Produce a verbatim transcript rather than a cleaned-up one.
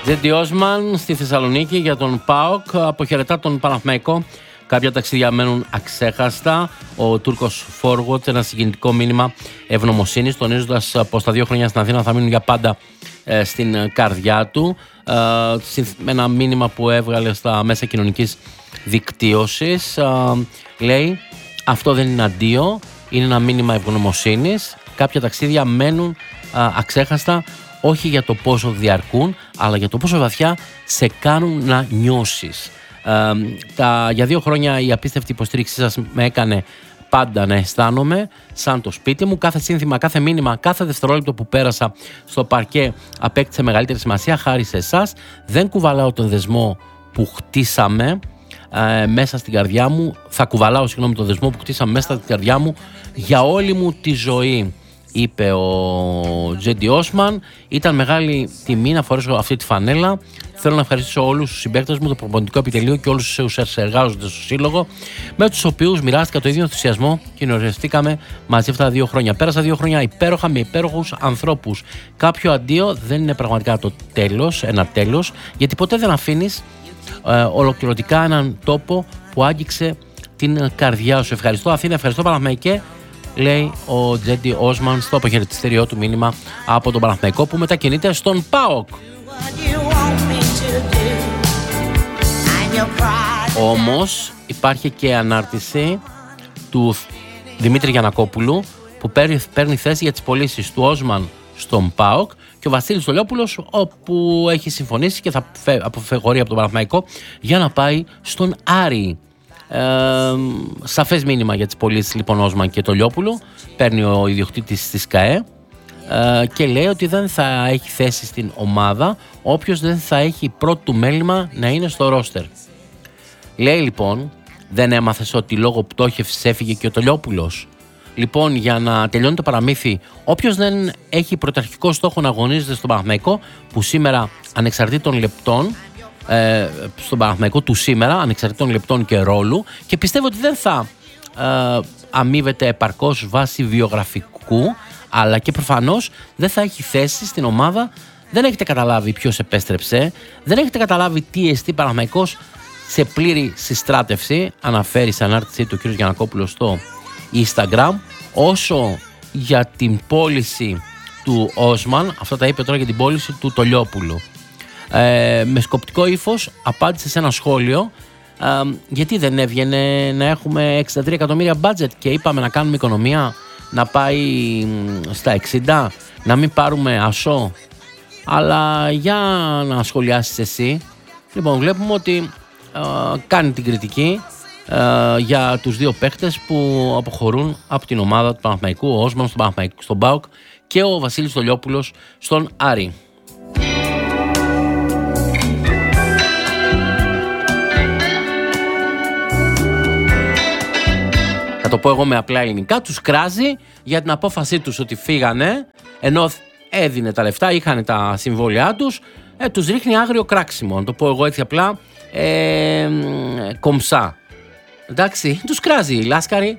Τζέντι Όσμαν στη Θεσσαλονίκη για τον ΠΑΟΚ. Αποχαιρετά τον Παναθηναϊκό. Κάποια ταξίδια μένουν αξέχαστα. Ο Τούρκος forward, ένα συγκινητικό μήνυμα ευγνωμοσύνης, τονίζοντας πως τα δύο χρόνια στην Αθήνα θα μείνουν για πάντα ε, στην καρδιά του. Ε, με ένα μήνυμα που έβγαλε στα μέσα κοινωνικής δικτύωσης. Ε, λέει, αυτό δεν είναι αντίο, είναι ένα μήνυμα ευγνωμοσύνης. Κάποια ταξίδια μένουν ε, αξέχαστα, όχι για το πόσο διαρκούν, αλλά για το πόσο βαθιά σε κάνουν να νιώσεις. Ε, τα, για δύο χρόνια η απίστευτη υποστήριξή σας με έκανε πάντα να αισθάνομαι σαν το σπίτι μου. Κάθε σύνθημα, κάθε μήνυμα, κάθε δευτερόλεπτο που πέρασα στο παρκέ απέκτησε μεγαλύτερη σημασία χάρη σε εσάς. Δεν κουβαλάω τον δεσμό που χτίσαμε ε, μέσα στην καρδιά μου. Θα κουβαλάω, συγγνώμη, τον δεσμό που χτίσαμε μέσα στην καρδιά μου για όλη μου τη ζωή, είπε ο Τζέντι Όσμαν. Ήταν μεγάλη τιμή να φορέσω αυτή τη φανέλα. Θέλω να ευχαριστήσω όλους τους συμπαίκτες μου, το προπονητικό επιτελείο και όλους όσους εργάζονται στο σύλλογο, με τους οποίους μοιράστηκα το ίδιο ενθουσιασμό και γνωριστήκαμε μαζί αυτά τα δύο χρόνια. Πέρασα δύο χρόνια υπέροχα με υπέροχους ανθρώπους. Κάποιο αντίο δεν είναι πραγματικά το τέλος, ένα τέλος, γιατί ποτέ δεν αφήνεις ε, ολοκληρωτικά έναν τόπο που άγγιξε την καρδιά σου. Ευχαριστώ Αθήνα, ευχαριστώ Παναθηναϊκέ, λέει ο Τζέντι Όσμαν στο αποχαιρετιστήριό του μήνυμα από τον Παναθηναϊκό, που μετακινείται στον ΠΑΟΚ. Όμως υπάρχει και ανάρτηση του Δημήτρη Γιαννακόπουλου που παίρνει, παίρνει θέση για τις πωλήσεις του Όσμαν στον ΠΑΟΚ, και ο Βασίλης Τολιόπουλος, όπου έχει συμφωνήσει και θα αποφευγωρεί από τον Παναθηναϊκό για να πάει στον Άρη. Ε, σαφές μήνυμα για τις πωλήσεις λοιπόν Όσμαν και Τολιόπουλου παίρνει ο ιδιοκτήτης της ΚΑΕ ε, και λέει ότι δεν θα έχει θέση στην ομάδα όποιος δεν θα έχει πρώτο του μέλημα να είναι στο ρόστερ. Λέει λοιπόν, δεν έμαθες ότι λόγω πτώχευσης έφυγε και ο Τολιόπουλος? Λοιπόν, για να τελειώνει το παραμύθι, όποιος δεν έχει πρωταρχικό στόχο να αγωνίζεται στον Παναθηναϊκό, που σήμερα ανεξαρτήτων λεπτών, ε, στον Παναθηναϊκό του σήμερα, ανεξαρτήτων λεπτών και ρόλου, και πιστεύω ότι δεν θα ε, αμείβεται επαρκώς βάσει βιογραφικού, αλλά και προφανώς δεν θα έχει θέση στην ομάδα. Δεν έχετε καταλάβει ποιος επέστρεψε, δεν έχετε καταλάβει τι εστί Παναθηναϊκός σε πλήρη συστράτευση, αναφέρει σε ανάρτησή του ο κ. Γιαννακόπουλος στο Instagram. Όσο για την πώληση του Όσμαν, αυτά τα είπε τώρα για την πώληση του Τολιόπουλου. Ε, με σκοπτικό ύφος απάντησε σε ένα σχόλιο, ε, γιατί δεν έβγαινε να έχουμε εξήντα τρία εκατομμύρια budget και είπαμε να κάνουμε οικονομία, να πάει στα εξήντα, να μην πάρουμε ασό. Αλλά για να σχολιάσεις εσύ. Λοιπόν, βλέπουμε ότι ε, κάνει την κριτική ε, για τους δύο παίχτες που αποχωρούν από την ομάδα του Παναθηναϊκού, ο Όσμαν στον Παναθηναϊκό, στον ΠΑΟΚ, και ο Βασίλης Τολιόπουλος στον Άρη. Θα το πω εγώ με απλά ελληνικά, τους κράζει για την απόφασή τους ότι φύγανε, ενώ έδινε τα λεφτά, είχαν τα συμβόλαιά τους, ε, τους ρίχνει άγριο κράξιμο, να το πω εγώ έτσι απλά, ε, κομψά. Εντάξει, τους κράζει οι λάσκαροι,